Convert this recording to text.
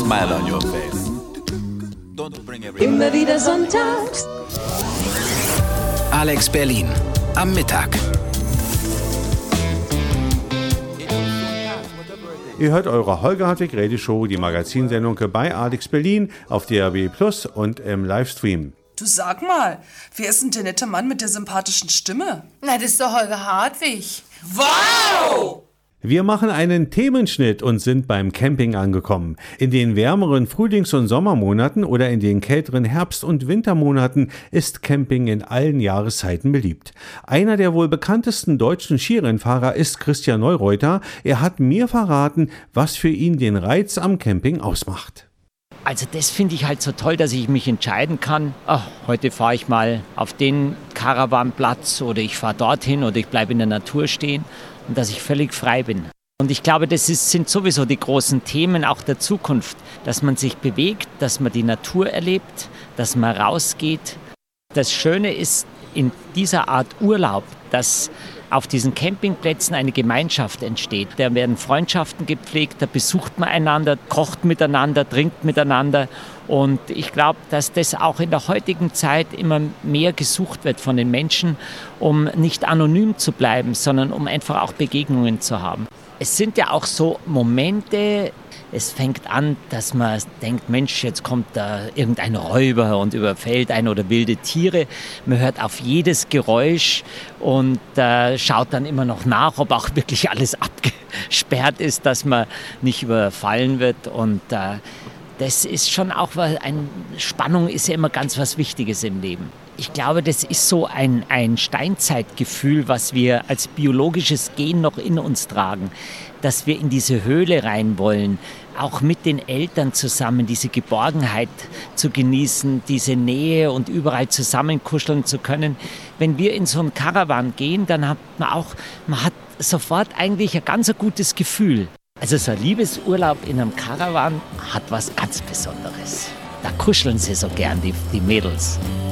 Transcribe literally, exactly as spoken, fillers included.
smile on your face. Don't bring every Immer wieder sonntags. Alex Berlin am Mittag. Ihr hört eure Holger Hartwig Radioshow, die Magazinsendung bei Alex Berlin auf D A B Plus und im Livestream. Du sag mal, wer ist denn der nette Mann mit der sympathischen Stimme? Na, das ist doch Holger Hartwig. Wow! Wir machen einen Themenschnitt und sind beim Camping angekommen. In den wärmeren Frühlings- und Sommermonaten oder in den kälteren Herbst- und Wintermonaten ist Camping in allen Jahreszeiten beliebt. Einer der wohl bekanntesten deutschen Skirennfahrer ist Christian Neureuter. Er hat mir verraten, was für ihn den Reiz am Camping ausmacht. Also das finde ich halt so toll, dass ich mich entscheiden kann, ach, heute fahre ich mal auf den Caravanplatz oder ich fahre dorthin oder ich bleibe in der Natur stehen und dass ich völlig frei bin. Und ich glaube, das ist, sind sowieso die großen Themen auch der Zukunft, dass man sich bewegt, dass man die Natur erlebt, dass man rausgeht. Das Schöne ist in dieser Art Urlaub, dass auf diesen Campingplätzen eine Gemeinschaft entsteht. Da werden Freundschaften gepflegt, da besucht man einander, kocht miteinander, trinkt miteinander. Und ich glaube, dass das auch in der heutigen Zeit immer mehr gesucht wird von den Menschen, um nicht anonym zu bleiben, sondern um einfach auch Begegnungen zu haben. Es sind ja auch so Momente, es fängt an, dass man denkt, Mensch, jetzt kommt da irgendein Räuber und überfällt einen oder wilde Tiere. Man hört auf jedes Geräusch und äh, schaut dann immer noch nach, ob auch wirklich alles abgesperrt ist, dass man nicht überfallen wird. Und äh, das ist schon auch, weil eine Spannung ist ja immer ganz was Wichtiges im Leben. Ich glaube, das ist so ein, ein Steinzeitgefühl, was wir als biologisches Gen noch in uns tragen, dass wir in diese Höhle rein wollen, auch mit den Eltern zusammen diese Geborgenheit zu genießen, diese Nähe und überall zusammenkuscheln zu können. Wenn wir in so einen Caravan gehen, dann hat man auch, man hat sofort eigentlich ein ganz gutes Gefühl. Also so ein Liebesurlaub in einem Caravan hat was ganz Besonderes. Da kuscheln sie so gern, die, die Mädels.